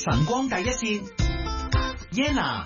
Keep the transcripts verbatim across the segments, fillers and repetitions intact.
晨光第一線 Yenna。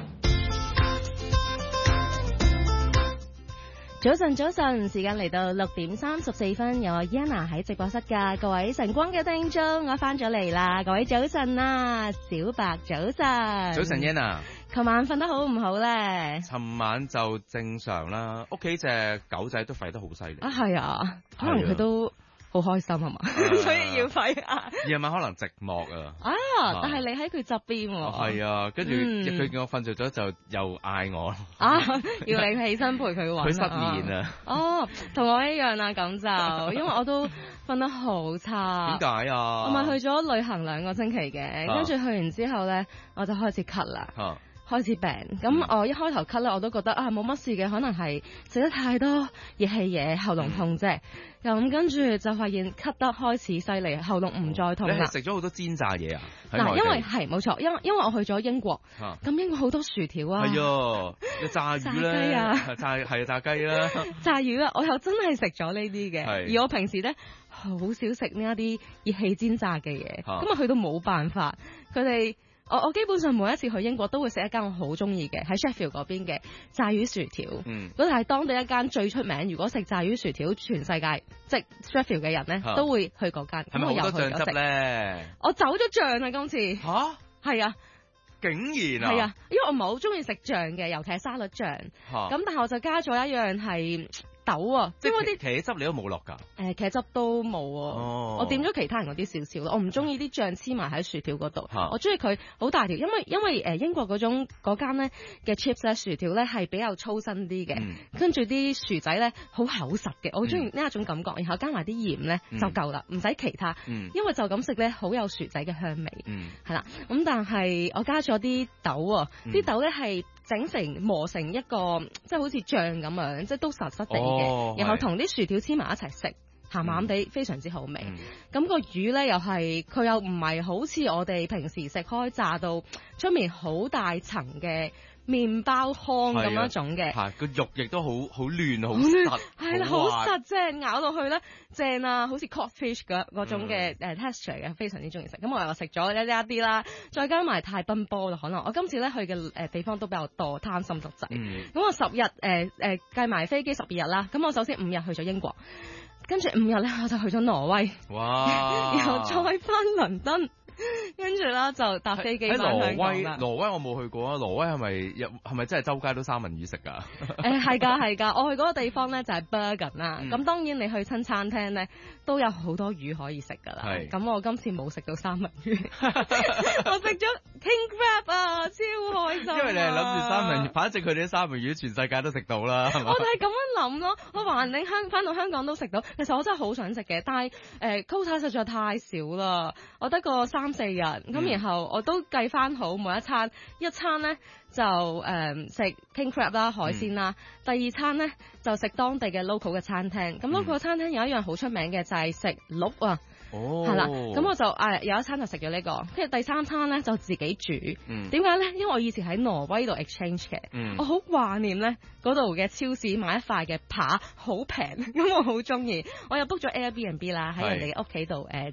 早晨，早晨，時間嚟到六點三十四分，有 Yenna 喺直播室噶，各位晨光嘅聽眾，我翻咗嚟啦，各位早晨啊，小白早晨， 早晨 Yenna， 琴晚瞓得好唔好咧？ 尋晚就正常啦，屋企隻狗仔都吠得好犀利啊，係啊，可能佢都好開心係嘛，所以要吠啊。 夜晚可能寂寞啊。 啊，但係你喺佢側邊喎。 係啊，跟住佢見我瞓着咗就又嗌我。 啊，要你起身陪佢玩。 佢失眠啊。 哦，同我一樣啊，咁就因為我都瞓得好差。 點解啊？ 我咪去咗旅行兩個星期嘅，跟住去完之後咧，我就開始咳啦。啊開始病，咁我一開頭咳咧，我都覺得啊冇乜事嘅，可能係食得太多熱氣嘢，喉嚨痛啫。咁跟住就發現咳得開始犀利，喉嚨唔再痛啦。 你係食咗好多煎炸嘢啊？ 嗱，因為係冇錯，因為因為我去咗英國，咁、啊、英國好多薯條啊， 係啊，炸魚咧，炸雞啊，炸係啊，炸雞啦， 炸魚啊，我又真係食咗呢啲嘅，而我平時咧好少食呢一啲熱氣煎炸嘅嘢，咁啊去到冇辦法，佢哋。我我基本上每一次去英國都會食一間我好中意嘅喺 Sheffield 嗰邊嘅炸魚薯條，嗯，嗰係當地一間最出名。如果食炸魚薯條，全世界即 Sheffield 嘅人咧、啊、都會去嗰間。 係咪好多醬汁咧？ 我走咗醬啊！今次吓係啊， 竟然啊， 係啊，因為我唔係好中意食醬嘅，尤其係沙律醬。咁、啊、但係我就加咗一樣係。豆啊， 即係啲茄汁你都冇落㗎？ 誒，茄汁都冇啊。哦，我點咗其他人嗰啲少少咯。我唔中意啲醬黐埋喺薯條嗰度，我中意佢好大條，因為因為誒英國嗰種嗰間咧嘅 chips 咧薯條咧係比較粗身啲嘅，嗯、跟住啲薯仔咧好厚實嘅，我好中意呢一種感覺。然後加埋啲鹽咧就夠啦，唔、嗯、使其他，嗯、因為就咁食咧好有薯仔嘅香味，係、嗯、啦。咁但係我加咗啲豆啊，啲、嗯、豆咧係整成磨成一個即係好似醬咁樣，即係都實實地。哦、然後同啲薯條黐埋一齊食，鹹鹹地非常之好味。咁、嗯、個魚咧又係佢又唔係好似我哋平時食開炸到出面好大層嘅麵包糠咁一種嘅， 係個肉亦都好好嫩好實， 係啦好實即係咬落去咧正啊，好似 codfish 嗰嗰種嘅誒 texture 嘅，非常之中意食。咁我又食咗一一啲啦，再加埋泰賓波啦，可能我今次咧去嘅誒地方都比較多，貪心獨滯。咁、嗯、我十日誒誒計埋飛機十二日啦，咁我首先五日去咗英國，跟住五日咧我就去咗挪威， 哇！ 然後再翻倫敦。跟住啦，就搭飛機翻香港啦。 挪威，挪威我冇去過啊。挪威係咪有係咪真係周街都三文魚食噶？ 誒係㗎係㗎，我去嗰個地方咧就係 Bergen 啦。咁、嗯、當然你去親餐廳咧都有好多魚可以食㗎啦。咁我今次冇食到三文魚，我食咗 king crab 啊，超開心、啊。因為你係諗住三文魚，反正佢哋啲三文魚全世界都食到啦，係嘛？ 我就係咁樣諗咯。我話你香翻到香港都食到，其實我真係好想食嘅，但係誒 quota 實在太少啦，我得個三四日，咁、嗯、然後我都計翻好每一餐，一餐咧就誒食、呃、king crab 啦，海鮮啦、嗯，第二餐咧就食當地嘅 local 嘅餐廳，咁 local 嘅餐廳有一樣好出名嘅就係食鹿啊。哦，係啦，咁我就誒、啊、有一餐就食咗呢個，跟住第三餐咧就自己煮。嗯，點解咧？因為我以前喺挪威度 exchange 嘅，嗯，我好懷念咧嗰度嘅超市買一塊嘅扒好平，咁我好中意。我又 book 咗 Airbnb 啦，喺人哋嘅屋企度誒